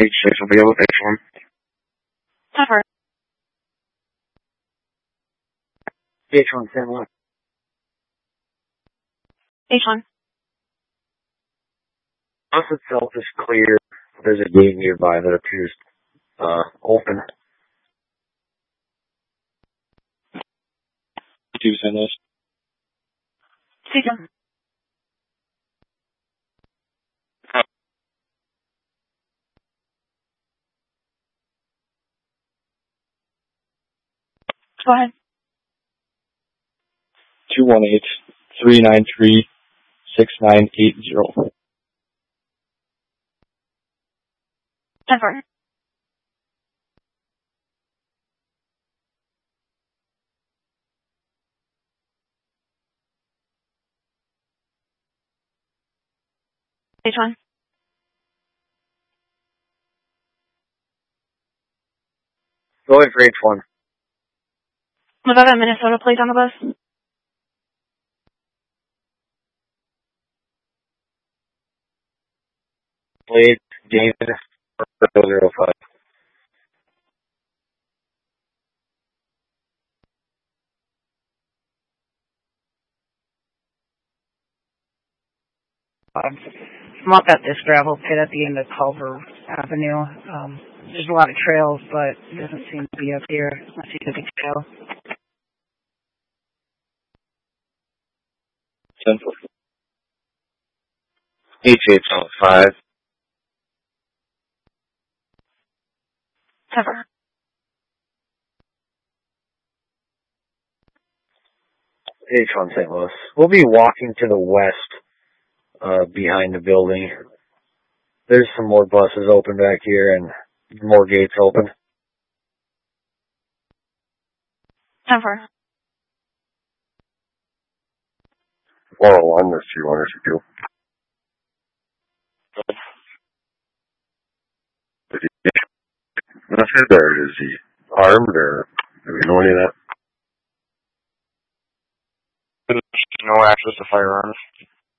H6 will be able to H1. Cover. H1, St. Louis. H1. House itself is clear. There's a gate nearby that appears open. 2 St. Louis. C2. Go ahead. 218-393-6980. 10-4. H1. Go ahead for H1. Was that a Minnesota plate on the bus? Plate, game 005. I'm up at this gravel pit at the end of Culver Avenue. There's a lot of trails, but it doesn't seem to be up here unless you took a trail. 10-4. H805. Cover. H1, St. Louis. We'll be walking to the west behind the building. There's some more buses open back here and more gates open. 10-4. 101, there's 202. Nothing there. Is he armed or do we know any of that? No access to firearms.